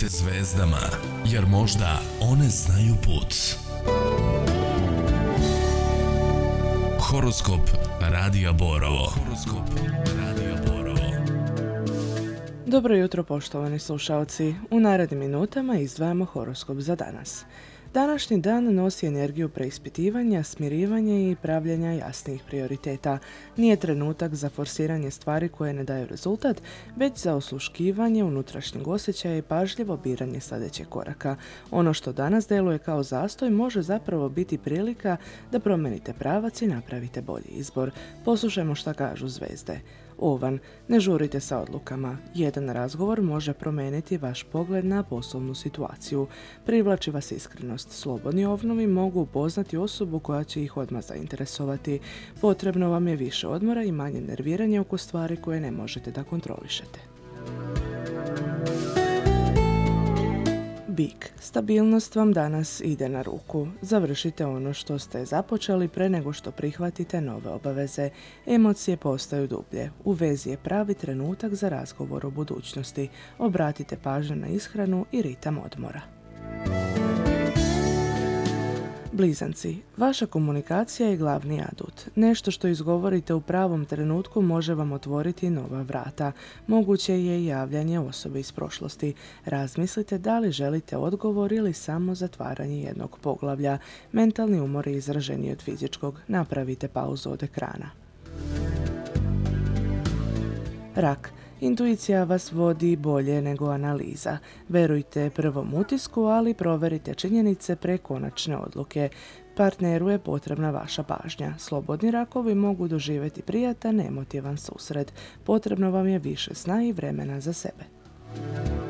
Pomozite zvezdama, jer možda one znaju put. Horoskop Radija Borovo. Dobro jutro, poštovani slušalci. U narednim minutama izdvajamo horoskop za danas. Današnji dan nosi energiju preispitivanja, smirivanja i pravljenja jasnijih prioriteta. Nije trenutak za forsiranje stvari koje ne daju rezultat, već za osluškivanje unutrašnjeg osjećaja i pažljivo biranje sljedećeg koraka. Ono što danas deluje kao zastoj može zapravo biti prilika da promijenite pravac i napravite bolji izbor. Poslušajmo šta kažu zvezde. Ovan, ne žurite sa odlukama. Jedan razgovor može promijeniti vaš pogled na poslovnu situaciju. Privlači vas iskrenost. Slobodni ovnovi mogu upoznati osobu koja će ih odmah zainteresovati. Potrebno vam je više odmora i manje nerviranja oko stvari koje ne možete da kontrolišete. Bik, stabilnost vam danas ide na ruku. Završite ono što ste započeli pre nego što prihvatite nove obaveze. Emocije postaju dublje. U vezi je pravi trenutak za razgovor o budućnosti. Obratite pažnju na ishranu i ritam odmora. Blizanci, vaša komunikacija je glavni adut. Nešto što izgovorite u pravom trenutku može vam otvoriti nova vrata. Moguće je i javljanje osobe iz prošlosti. Razmislite da li želite odgovor ili samo zatvaranje jednog poglavlja. Mentalni umor je izraženiji od fizičkog. Napravite pauzu od ekrana. Rak. Intuicija vas vodi bolje nego analiza. Verujte prvom utisku, ali proverite činjenice pre konačne odluke. Partneru je potrebna vaša pažnja. Slobodni rakovi mogu doživjeti prijatan, emotivan susret. Potrebno vam je više sna i vremena za sebe.